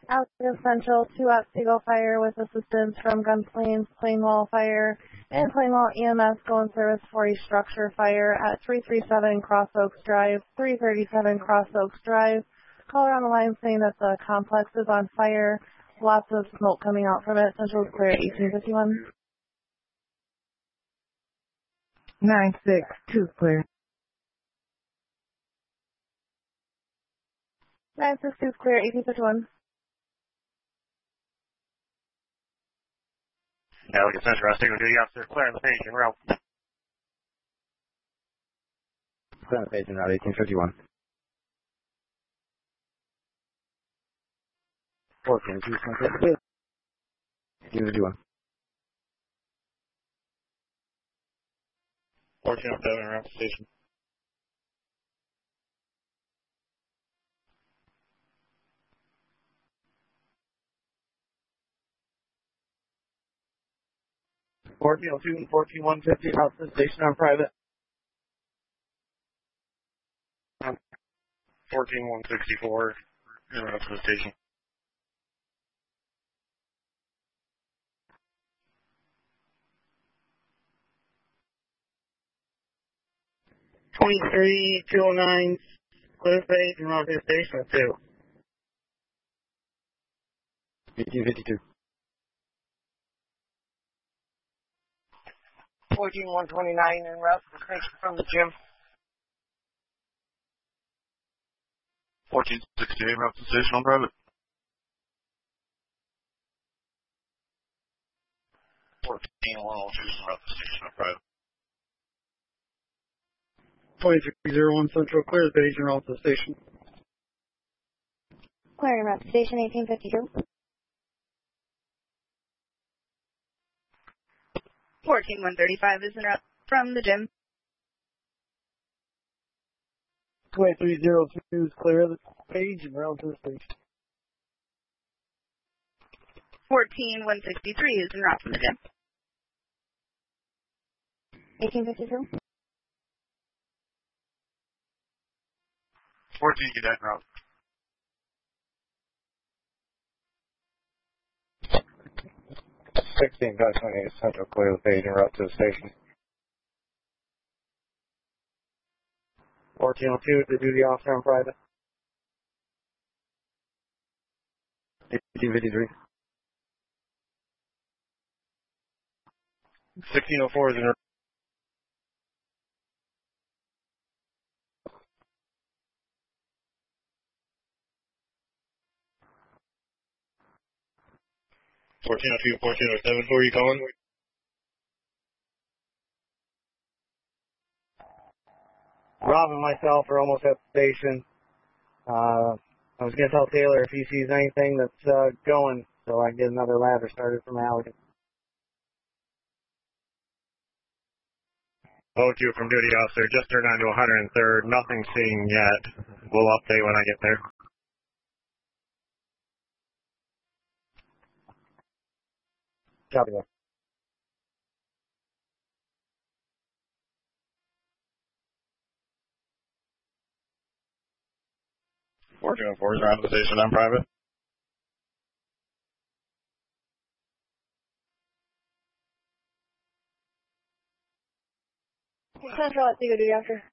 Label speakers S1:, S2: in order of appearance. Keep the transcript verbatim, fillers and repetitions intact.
S1: Alligator Central, two at Seagull Fire with assistance from Gunplane's Plainwall Fire and Plainwall E M S going service for a structure fire at three thirty-seven Cross Oaks Drive, three thirty-seven Cross Oaks Drive. Caller on the line saying that the complex is on fire. Lots of smoke coming out from it. Central is clear at eighteen fifty-one.
S2: nine six two clear.
S1: nine six two is clear, eighteen fifty-one.
S3: Alligator Central, Signal Duty Officer, clear on the page en route.
S4: Clear on the page en route, eighteen fifty-one. fourteen, two, clear. eighteen fifty-one.
S3: fourteen oh seven, route to station.
S4: fourteen oh two and fourteen one fifty, route to the station on private.
S3: fourteen one sixty-four, en route to the station.
S4: twenty-three two oh nine, clear page en route to the station at two. eighteen fifty-two.
S2: fourteen one twenty-nine en route to the station from the gym.
S3: fourteen sixty-eight, route to the station on private. fourteen one oh two, route to the station on private.
S4: twenty-three oh one Central, clear the page en route to the station.
S1: Clear en route to station, eighteen fifty-two.
S5: fourteen one thirty-five is en route from the gym.
S4: twenty-three oh two is clear the page en route to the station.
S5: fourteen one sixty-three is en route from the gym.
S1: eighteen fifty-two.
S3: fourteen cadet route.
S4: sixteen twenty-eight Central, clear the page en route to the station. fourteen oh two, the duty officer on private. eighteen fifty-three.
S3: sixteen oh four is en route. fourteen oh two, fourteen oh seven, who are you calling?
S4: Rob and myself are almost at the station. Uh, I was going to tell Taylor if he sees anything that's uh, going, so I can get another ladder started from Alligator.
S3: O two from duty officer, just turned on to one hundred third, nothing seen yet. We'll update when I get there.
S4: Copy that.
S3: fourteen oh four is around the station on private.
S1: Central at Seagull Duty Officer.